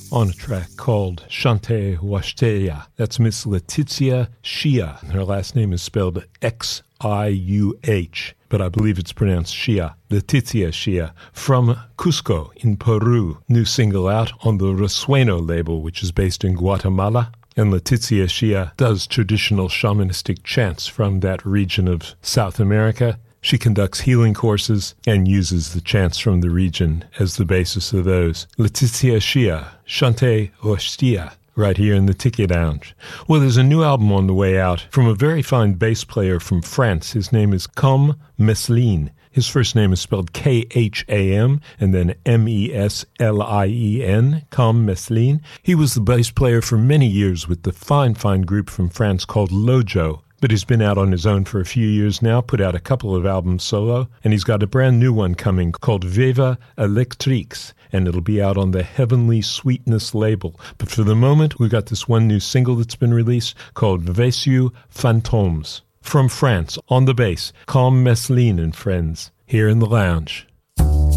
on a track called Chante Washtea. That's Miss Letitia Shia. Her last name is spelled Xiuh, but I believe it's pronounced Shia. Letitia Shia, from Cusco in Peru. New single out on the Resueno label, which is based in Guatemala. And Letitia Shia does traditional shamanistic chants from that region of South America. She conducts healing courses and uses the chants from the region as the basis of those. Letitia Shia, Chante Washtea, right here in the Tiki Lounge. Well, there's a new album on the way out from a very fine bass player from France. His name is Com Meslien. His first name is spelled Kham and then Meslien, Com Meslien. He was the bass player for many years with the fine group from France called Lojo. But he's been out on his own for a few years now, put out a couple of albums solo, and he's got a brand new one coming called Viva Electrix, and it'll be out on the Heavenly Sweetness label. But for the moment, we've got this one new single that's been released called Vessieux Fantômes. From France, on the bass, Com Meslien and friends, here in the lounge.